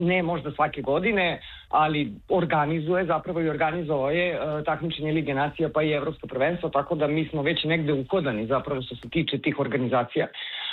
ne možda svake godine, ali organizuje, zapravo i organizovao je takmičenje Lige nacija pa i Evropsko prvenstvo, tako da mi smo već negde uhodani zapravo što se tiče tih organizacija.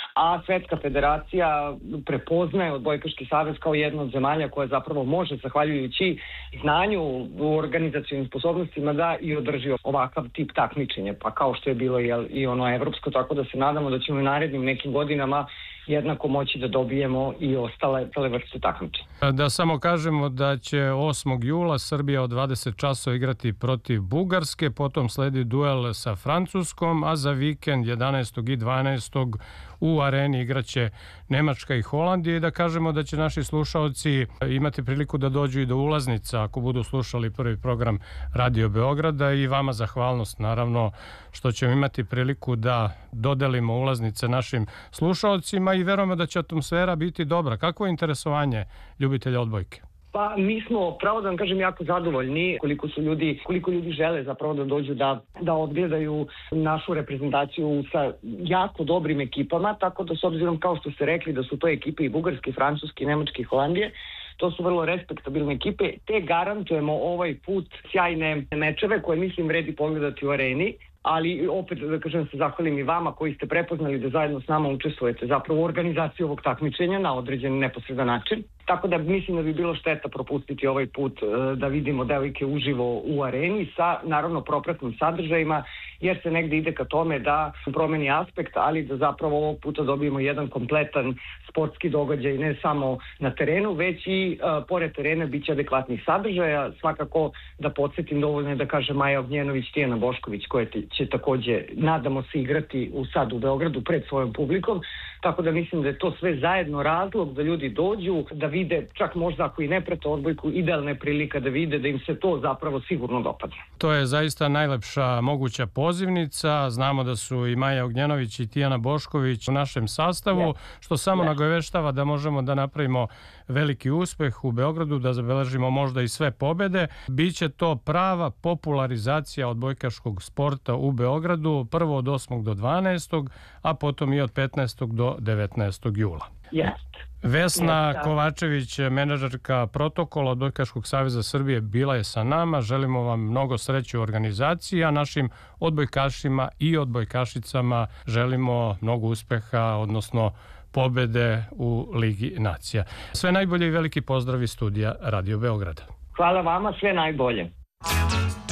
A Svetska federacija prepoznaje Odbojkaški savez kao jednu od zemalja koja zapravo može, zahvaljujući znanju u organizacijnim sposobnostima, da i održi ovakav tip takmičenja, pa kao što je bilo i ono evropsko, tako da se nadamo da ćemo u narednim nekim godinama jednako moći da dobijemo i ostale vrste takmičenja. Da samo kažemo da će 8. jula Srbija od 20 časova igrati protiv Bugarske, potom sledi duel sa Francuskom, a za vikend 11. i 12. u areni igraće Nemačka i Holandija i da kažemo da će naši slušaoci imati priliku da dođu i do ulaznica ako budu slušali prvi program Radio Beograda i vama zahvalnost naravno što ćemo imati priliku da dodelimo ulaznice našim slušaocima i verujemo da će atmosfera biti dobra. Kakvo je interesovanje ljubitelja odbojke? Pa mi smo, pravo da vam kažem, jako zadovoljni koliko ljudi žele zapravo da dođu da odgledaju našu reprezentaciju sa jako dobrim ekipama, tako da s obzirom kao što ste rekli da su to ekipe i Bugarske, Francuske, Nemačke i Holandije, to su vrlo respektabilne ekipe, te garantujemo ovaj put sjajne mečeve koje mislim vredi pogledati u areni. Ali opet da kažem se zahvalim i vama koji ste prepoznali da zajedno s nama učestvujete zapravo u organizaciji ovog takmičenja na određen neposredan način. Tako da mislim da bi bilo šteta propustiti ovaj put da vidimo devojke uživo u areni sa naravno propratnim sadržajima, jer se negde ide ka tome da promeni aspekt, ali da zapravo ovog puta dobijemo jedan kompletan sportski događaj ne samo na terenu, već i pored terena biće adekvatnih sadržaja. Svakako da podsjetim, dovoljno je da kaže Maja Ognjenović, Tijana Bošković koja će takođe, nadamo se, igrati sad u Beogradu pred svojom publikom, tako da mislim da je to sve zajedno razlog da ljudi dođu, da vide, čak možda ako i ne prate odbojku, idealna je prilika da vide da im se to zapravo sigurno dopadne. To je zaista najlepša moguća pozivnica. Znamo da su i Maja Ognjenović i Tijana Bošković u našem sastavu, što samo nagoveštava da možemo da napravimo veliki uspeh u Beogradu, da zabeležimo možda i sve pobede. Biće to prava popularizacija odbojkaškog sporta u Beogradu, prvo od 8. do 12. a potom i od 15. do 19. jula. Vesna Kovačević, menadžerka protokola Odbojkaškog saveza Srbije, bila je sa nama. Želimo vam mnogo sreće u organizaciji, a našim odbojkašima i odbojkašicama želimo mnogo uspeha, odnosno pobede u Ligi nacija. Sve najbolje i veliki pozdrav iz studija Radio Beograda. Hvala vama, sve najbolje.